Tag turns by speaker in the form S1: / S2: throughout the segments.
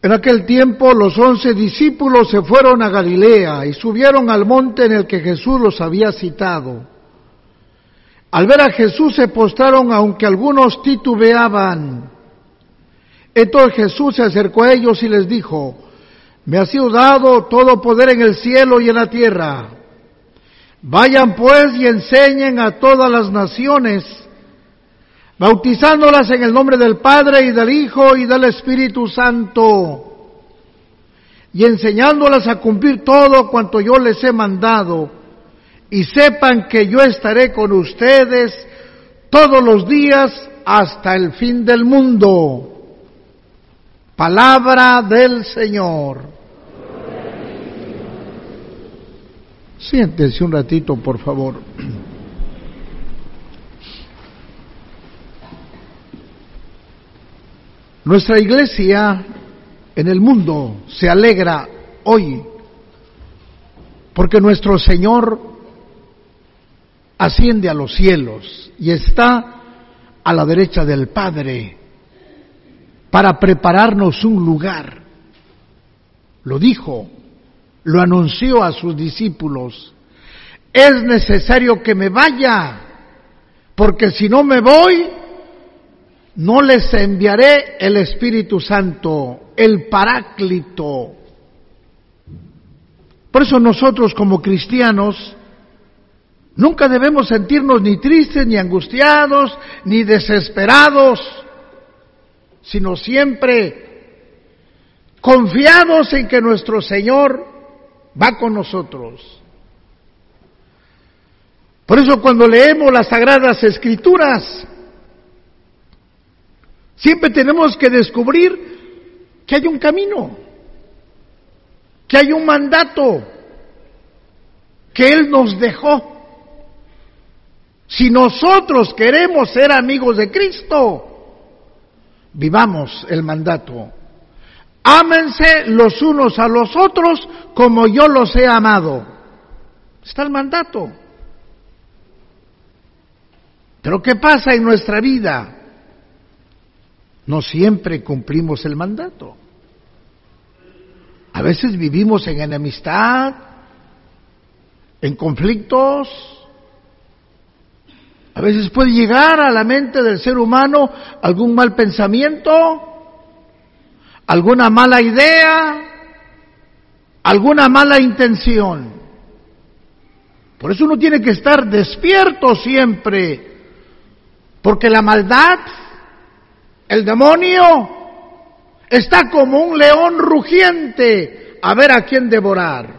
S1: En aquel tiempo los 11 discípulos se fueron a Galilea y subieron al monte en el que Jesús los había citado. Al ver a Jesús se postraron, aunque algunos titubeaban. Entonces Jesús se acercó a ellos y les dijo: me ha sido dado todo poder en el cielo y en la tierra. Vayan pues y enseñen a todas las naciones, bautizándolas en el nombre del Padre y del Hijo y del Espíritu Santo, y enseñándolas a cumplir todo cuanto yo les he mandado, y sepan que yo estaré con ustedes todos los días hasta el fin del mundo. Palabra del Señor. Siéntense un ratito, por favor. Nuestra iglesia en el mundo se alegra hoy porque nuestro Señor asciende a los cielos y está a la derecha del Padre para prepararnos un lugar. Lo dijo, lo anunció a sus discípulos: es necesario que me vaya, porque si no me voy, no les enviaré el Espíritu Santo, el Paráclito. Por eso nosotros como cristianos nunca debemos sentirnos ni tristes, ni angustiados, ni desesperados, sino siempre confiados en que nuestro Señor va con nosotros. Por eso cuando leemos las Sagradas Escrituras, siempre tenemos que descubrir que hay un camino, que hay un mandato que Él nos dejó. Si nosotros queremos ser amigos de Cristo, vivamos el mandato. Ámense los unos a los otros como yo los he amado. Está el mandato. Pero ¿qué pasa en nuestra vida? No siempre cumplimos el mandato. A veces vivimos en enemistad, en conflictos. A veces puede llegar a la mente del ser humano algún mal pensamiento, alguna mala idea, alguna mala intención. Por eso uno tiene que estar despierto siempre, porque la maldad, el demonio, está como un león rugiente a ver a quién devorar.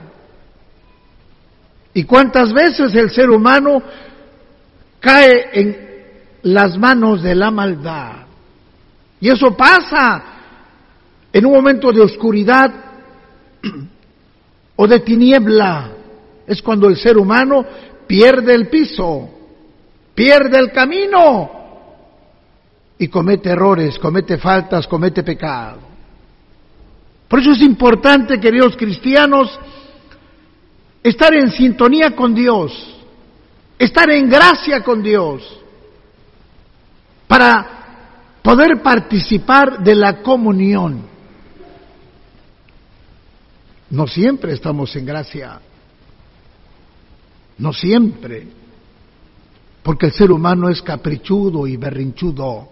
S1: ¿Y cuántas veces el ser humano cae en las manos de la maldad? Y eso pasa en un momento de oscuridad o de tiniebla. Es cuando el ser humano pierde el piso, pierde el camino y comete errores, comete faltas, comete pecado. Por eso es importante, queridos cristianos, estar en sintonía con Dios, estar en gracia con Dios, para poder participar de la comunión. No siempre estamos en gracia, no siempre, porque el ser humano es caprichudo y berrinchudo.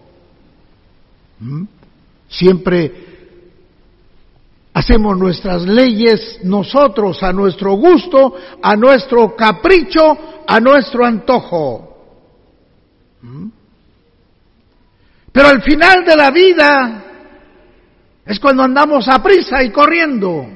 S1: Siempre hacemos nuestras leyes nosotros a nuestro gusto, a nuestro capricho, a nuestro antojo. Pero al final de la vida es cuando andamos a prisa y corriendo.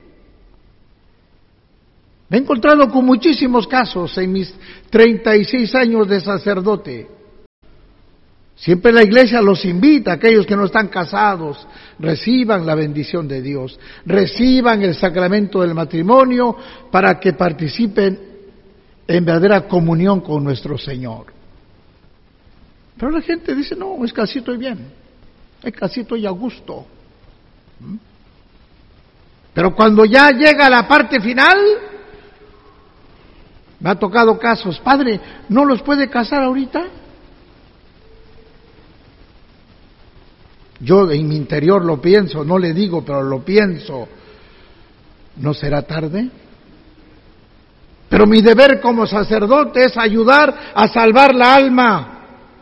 S1: Me he encontrado con muchísimos casos en mis 36 años de sacerdote. Siempre la iglesia los invita, aquellos que no están casados, reciban la bendición de Dios, reciban el sacramento del matrimonio para que participen en verdadera comunión con nuestro Señor. Pero la gente dice, no, es que así estoy bien, es que así estoy a gusto. Pero cuando ya llega la parte final, me ha tocado casos, padre, ¿no los puede casar ahorita? yo en mi interior lo pienso, no le digo, pero lo pienso, ¿no será tarde? Pero mi deber como sacerdote es ayudar a salvar la alma.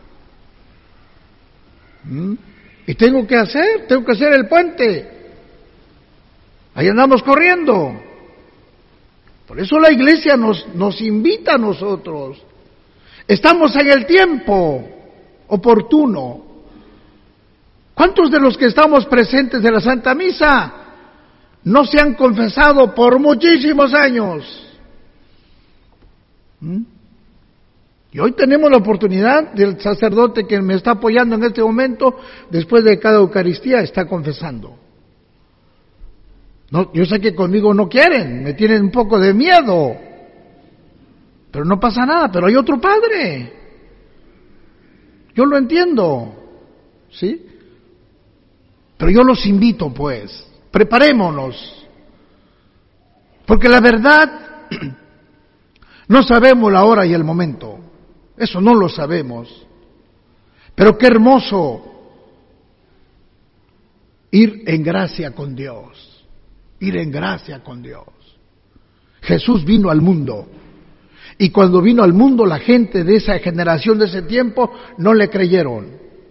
S1: Y tengo que hacer el puente. Ahí andamos corriendo. Por eso la iglesia nos invita a nosotros. Estamos en el tiempo oportuno. ¿Cuántos de los que estamos presentes de la Santa Misa no se han confesado por muchísimos años? Y hoy tenemos la oportunidad del sacerdote que me está apoyando en este momento, después de cada Eucaristía, está confesando. No, yo sé que conmigo no quieren, me tienen un poco de miedo, pero no pasa nada, pero hay otro padre. Yo lo entiendo, ¿sí? Pero yo los invito, pues, preparémonos, porque la verdad, no sabemos la hora y el momento, eso no lo sabemos, pero qué hermoso ir en gracia con Dios. Ir en gracia con Dios. Jesús vino al mundo, y cuando vino al mundo la gente de esa generación, de ese tiempo, no le creyeron.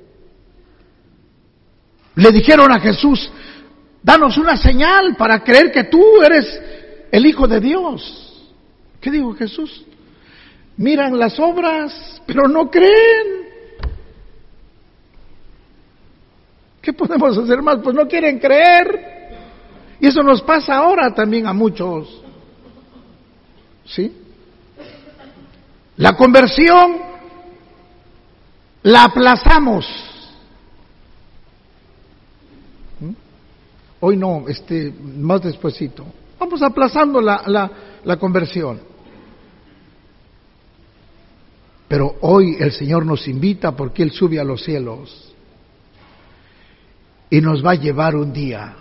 S1: Le dijeron a Jesús: danos una señal para creer que tú eres el Hijo de Dios. ¿Qué dijo Jesús? Miran las obras, pero no creen. ¿Qué podemos hacer más? Pues no quieren creer. Y eso nos pasa ahora también a muchos, ¿sí? La conversión la aplazamos. Hoy no, más despuesito. Vamos aplazando la conversión. Pero hoy el Señor nos invita porque Él sube a los cielos y nos va a llevar un día.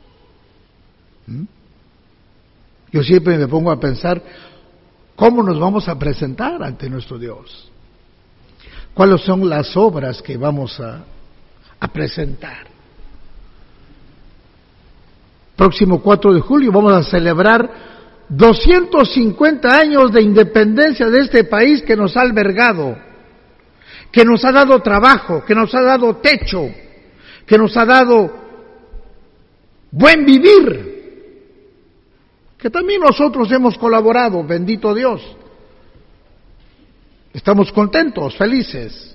S1: Yo siempre me pongo a pensar cómo nos vamos a presentar ante nuestro Dios, cuáles son las obras que vamos a presentar. Próximo 4 de julio vamos a celebrar 250 años de independencia de este país que nos ha albergado, que nos ha dado trabajo, que nos ha dado techo, que nos ha dado buen vivir, que también nosotros hemos colaborado, bendito Dios. Estamos contentos, felices.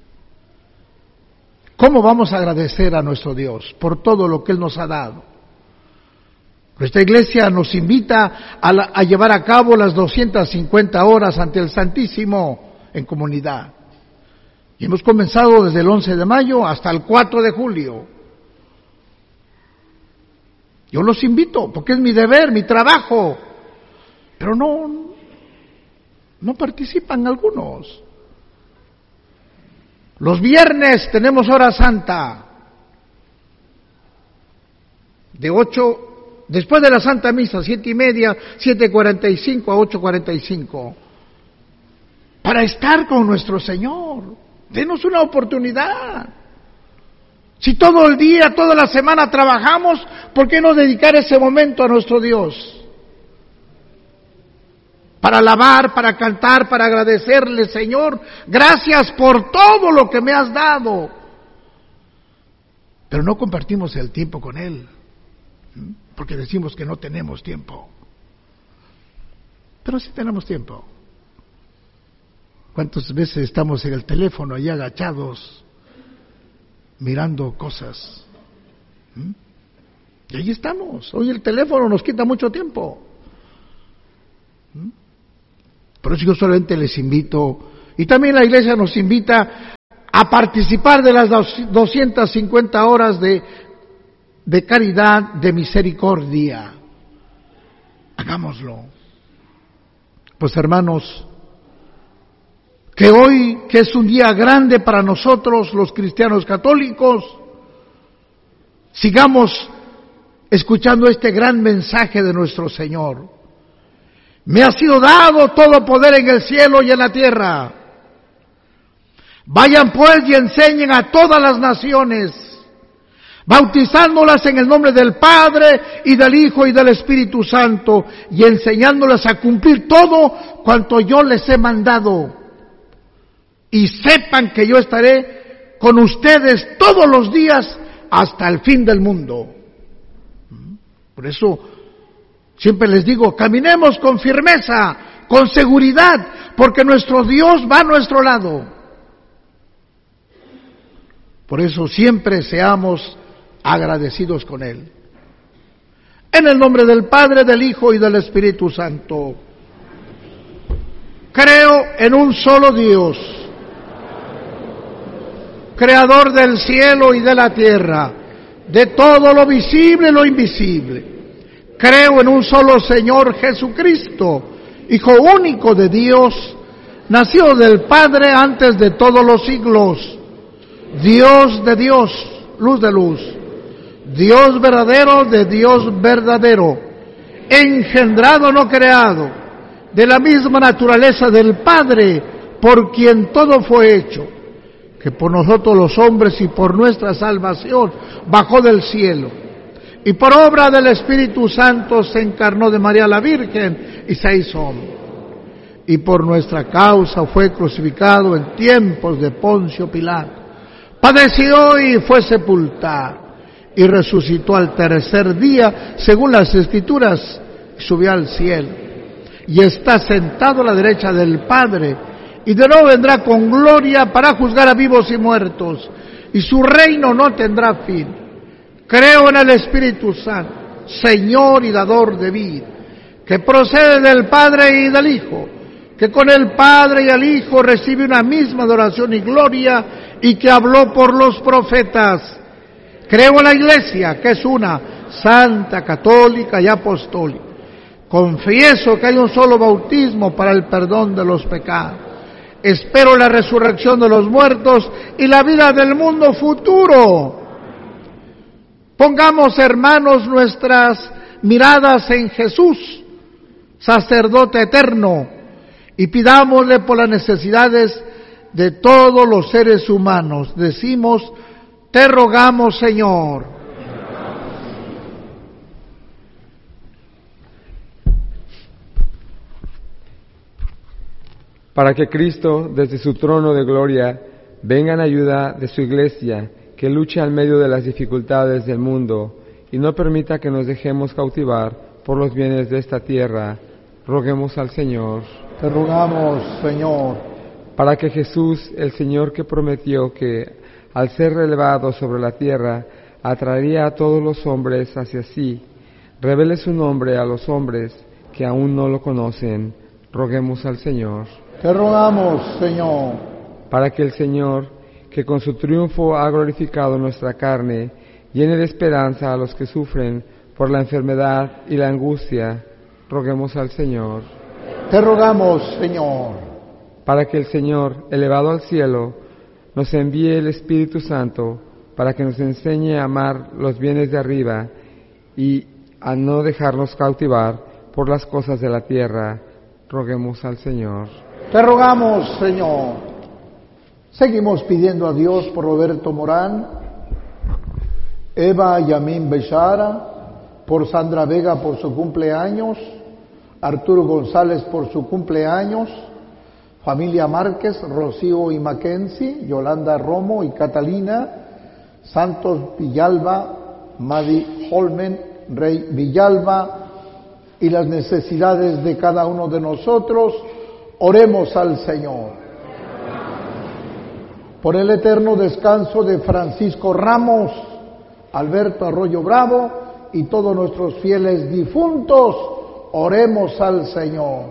S1: ¿Cómo vamos a agradecer a nuestro Dios por todo lo que Él nos ha dado? Nuestra iglesia nos invita a llevar a cabo las 250 horas ante el Santísimo en comunidad. Y hemos comenzado desde el 11 de mayo hasta el 4 de julio. Yo los invito, porque es mi deber, mi trabajo, pero no participan algunos. Los viernes tenemos hora santa, de 8, después de la Santa Misa, 7:30, 7:45 a 8:45, para estar con nuestro Señor. Denos una oportunidad. Si todo el día, toda la semana trabajamos, ¿por qué no dedicar ese momento a nuestro Dios? Para alabar, para cantar, para agradecerle: Señor, gracias por todo lo que me has dado. Pero no compartimos el tiempo con Él, porque decimos que no tenemos tiempo. Pero sí tenemos tiempo. ¿Cuántas veces estamos en el teléfono ahí agachados, mirando cosas? Y ahí estamos. Hoy el teléfono nos quita mucho tiempo. Por eso yo solamente les invito, y también la iglesia nos invita a participar de las 250 horas de caridad, de misericordia. Hagámoslo. Pues hermanos, que hoy, que es un día grande para nosotros los cristianos católicos, sigamos escuchando este gran mensaje de nuestro Señor. Me ha sido dado todo poder en el cielo y en la tierra. Vayan pues y enseñen a todas las naciones, bautizándolas en el nombre del Padre y del Hijo y del Espíritu Santo, y enseñándolas a cumplir todo cuanto yo les he mandado. Y sepan que yo estaré con ustedes todos los días hasta el fin del mundo. Por eso siempre les digo, caminemos con firmeza, con seguridad, porque nuestro Dios va a nuestro lado. Por eso siempre seamos agradecidos con Él. En el nombre del Padre, del Hijo y del Espíritu Santo. Creo en un solo Dios, creador del cielo y de la tierra, de todo lo visible y lo invisible. Creo en un solo Señor Jesucristo, Hijo único de Dios, nacido del Padre antes de todos los siglos, Dios de Dios, luz de luz, Dios verdadero de Dios verdadero, engendrado no creado, de la misma naturaleza del Padre, por quien todo fue hecho, que por nosotros los hombres y por nuestra salvación bajó del cielo, y por obra del Espíritu Santo se encarnó de María la Virgen y se hizo hombre, y por nuestra causa fue crucificado en tiempos de Poncio Pilato, padeció y fue sepultado, y resucitó al tercer día, según las Escrituras, subió al cielo, y está sentado a la derecha del Padre, y de nuevo vendrá con gloria para juzgar a vivos y muertos, y su reino no tendrá fin. Creo en el Espíritu Santo, Señor y dador de vida, que procede del Padre y del Hijo, que con el Padre y el Hijo recibe una misma adoración y gloria, y que habló por los profetas. Creo en la Iglesia, que es una, santa, católica y apostólica. Confieso que hay un solo bautismo para el perdón de los pecados. Espero la resurrección de los muertos y la vida del mundo futuro. Pongamos, hermanos, nuestras miradas en Jesús, sacerdote eterno, y pidámosle por las necesidades de todos los seres humanos. Decimos, te rogamos, Señor.
S2: Para que Cristo, desde su trono de gloria, venga en ayuda de su Iglesia, que luche al medio de las dificultades del mundo, y no permita que nos dejemos cautivar por los bienes de esta tierra. Roguemos al Señor.
S1: Te rogamos, Señor.
S2: Para que Jesús, el Señor que prometió que, al ser relevado sobre la tierra, atraería a todos los hombres hacia sí, revele su nombre a los hombres que aún no lo conocen. Roguemos al Señor.
S1: Te rogamos, Señor.
S2: Para que el Señor, que con su triunfo ha glorificado nuestra carne, llene de esperanza a los que sufren por la enfermedad y la angustia. Roguemos al Señor.
S1: Te rogamos, Señor.
S2: Para que el Señor, elevado al cielo, nos envíe el Espíritu Santo, para que nos enseñe a amar los bienes de arriba y a no dejarnos cautivar por las cosas de la tierra. Roguemos al Señor.
S1: Te rogamos, Señor. Seguimos pidiendo a Dios por Roberto Morán, Eva Yamin Bechara, por Sandra Vega por su cumpleaños, Arturo González por su cumpleaños, familia Márquez, Rocío y Mackenzie, Yolanda Romo y Catalina, Santos Villalba, Madi Holmen, Rey Villalba, y las necesidades de cada uno de nosotros. Oremos al Señor. Por el eterno descanso de Francisco Ramos, Alberto Arroyo Bravo y todos nuestros fieles difuntos, oremos al Señor.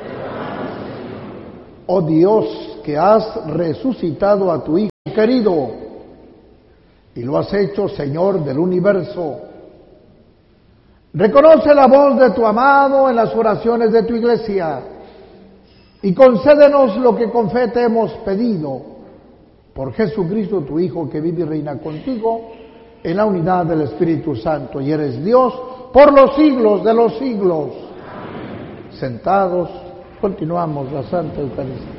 S1: Oh Dios, que has resucitado a tu Hijo querido y lo has hecho Señor del universo, reconoce la voz de tu amado en las oraciones de tu Iglesia y concédenos lo que con fe te hemos pedido. Por Jesucristo, tu Hijo, que vive y reina contigo en la unidad del Espíritu Santo, y eres Dios por los siglos de los siglos. Amén. Sentados, continuamos la Santa Eucaristía.